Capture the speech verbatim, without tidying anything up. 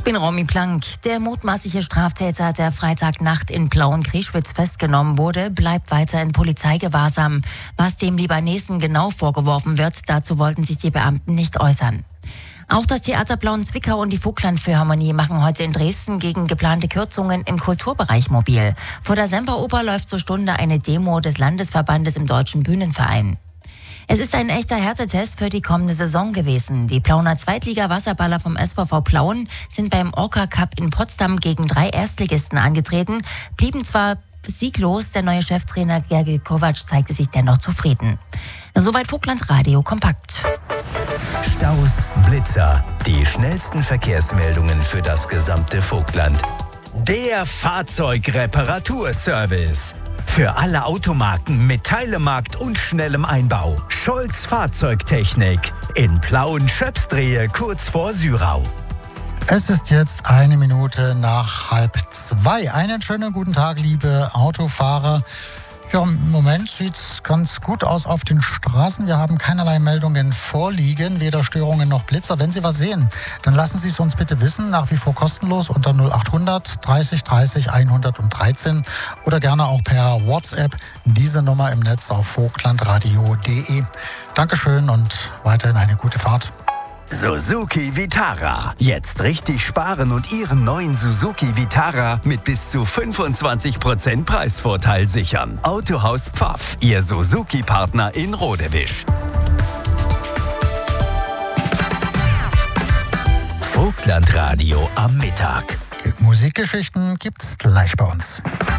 bin Romy Plank. Der mutmaßliche Straftäter, der Freitagnacht in Plauen-Krieschwitz festgenommen wurde, bleibt weiter in Polizeigewahrsam. Was dem Libanesen genau vorgeworfen wird, dazu wollten sich die Beamten nicht äußern. Auch das Theater Plauen-Zwickau und die Vogtland-Philharmonie machen heute in Dresden gegen geplante Kürzungen im Kulturbereich mobil. Vor der Semperoper läuft zur Stunde eine Demo des Landesverbandes im Deutschen Bühnenverein. Es ist ein echter Härtetest für die kommende Saison gewesen. Die Plauener Zweitliga-Wasserballer vom S V V Plauen sind beim Orca Cup in Potsdam gegen drei Erstligisten angetreten, blieben zwar sieglos, der neue Cheftrainer Gergi Kovac zeigte sich dennoch zufrieden. Soweit Vogtland Radio kompakt. Staus, Blitzer, die schnellsten Verkehrsmeldungen für das gesamte Vogtland. Der Fahrzeugreparaturservice. Für alle Automarken mit Teilemarkt und schnellem Einbau. Scholz Fahrzeugtechnik in Plauen-Schöpsdrehe kurz vor Syrau. Es ist jetzt eine Minute nach halb zwei. Einen schönen guten Tag, liebe Autofahrer. Ja, im Moment sieht es ganz gut aus auf den Straßen. Wir haben keinerlei Meldungen vorliegen, weder Störungen noch Blitzer. Wenn Sie was sehen, dann lassen Sie es uns bitte wissen. Nach wie vor kostenlos unter null achthundert dreißig dreißig hundertdreizehn oder gerne auch per WhatsApp. Diese Nummer im Netz auf vogtlandradio punkt de. Dankeschön und weiterhin eine gute Fahrt. Suzuki Vitara. Jetzt richtig sparen und Ihren neuen Suzuki Vitara mit bis zu fünfundzwanzig Prozent Preisvorteil sichern. Autohaus Pfaff, Ihr Suzuki-Partner in Rodewisch. Vogtlandradio am Mittag. Musikgeschichten gibt's gleich bei uns.